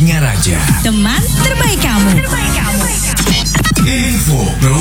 Singaraja. Teman terbaik kamu. Info Pro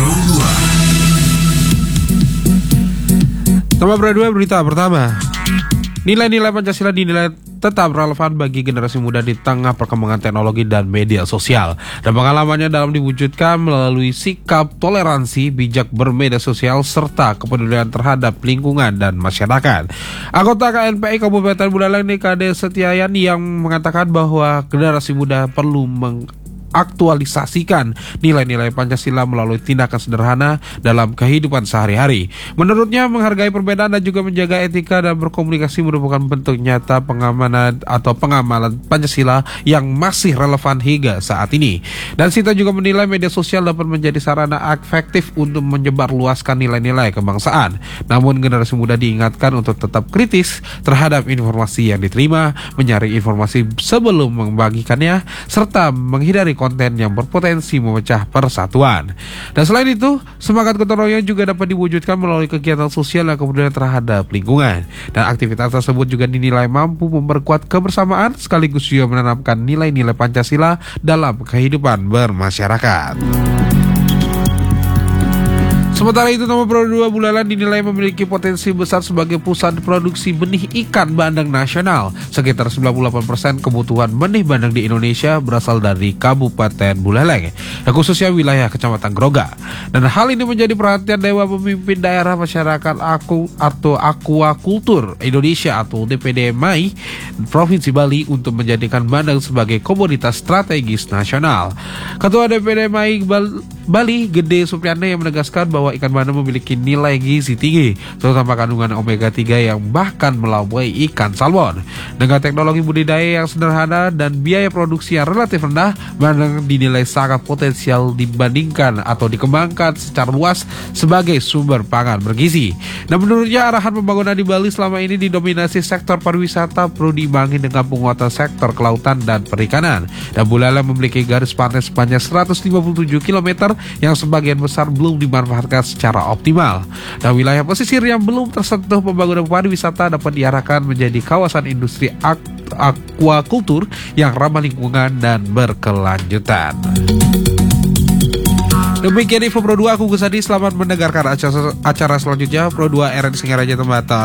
2. Nomor Pro 2 berita pertama. Nilai-nilai Pancasila dinilai tetap relevan bagi generasi muda di tengah perkembangan teknologi dan media sosial. Dan pengalamannya dalam diwujudkan melalui sikap toleransi, bijak bermedia sosial, serta kepedulian terhadap lingkungan dan masyarakat. Anggota KNPI Kabupaten Buleleng DKD Setiayan yang mengatakan bahwa generasi muda perlu aktualisasikan nilai-nilai Pancasila melalui tindakan sederhana dalam kehidupan sehari-hari. Menurutnya, menghargai perbedaan dan juga menjaga etika dan berkomunikasi merupakan bentuk nyata pengamanan atau pengamalan Pancasila yang masih relevan hingga saat ini. Dan Sita juga menilai media sosial dapat menjadi sarana efektif untuk menyebarluaskan nilai-nilai kebangsaan. Namun generasi muda diingatkan untuk tetap kritis terhadap informasi yang diterima, menyaring informasi sebelum membagikannya, serta menghindari konten yang berpotensi memecah persatuan. Dan selain itu, semangat gotong royong juga dapat diwujudkan melalui kegiatan sosial yang kemudian terhadap lingkungan. Dan aktivitas tersebut juga dinilai mampu memperkuat kebersamaan sekaligus juga menanamkan nilai-nilai Pancasila dalam kehidupan bermasyarakat. Sementara itu, nomor Pro 2 Buleleng dinilai memiliki potensi besar sebagai pusat produksi benih ikan bandeng nasional. Sekitar 98% kebutuhan benih bandeng di Indonesia berasal dari Kabupaten Buleleng, khususnya wilayah Kecamatan Groga. Dan hal ini menjadi perhatian Dewan Pemimpin Daerah Masyarakat atau Aquakultur Indonesia atau DPD MAI Provinsi Bali untuk menjadikan bandeng sebagai komoditas strategis nasional. Ketua DPD MAI Bali Gede Supriyatna yang menegaskan bahwa ikan bandeng memiliki nilai gizi tinggi, terutama kandungan omega 3 yang bahkan melampaui ikan salmon. Dengan teknologi budidaya yang sederhana dan biaya produksi yang relatif rendah, bandeng dinilai sangat potensial dibandingkan atau dikembangkan secara luas sebagai sumber pangan bergizi. Dan menurutnya, arahan pembangunan di Bali selama ini didominasi sektor pariwisata, perlu diimbangi dengan penguatan sektor kelautan dan perikanan. Dan Buleleng memiliki garis pantai sepanjang 157 km yang sebagian besar belum dimanfaatkan secara optimal. Dan wilayah pesisir yang belum tersentuh pembangunan pariwisata dapat diarahkan menjadi kawasan industri aquakultur yang ramah lingkungan dan berkelanjutan. Demikian info Pro 2, aku Gus Adi. Selamat mendengarkan acara selanjutnya Pro 2 RN Singaraja Tembata.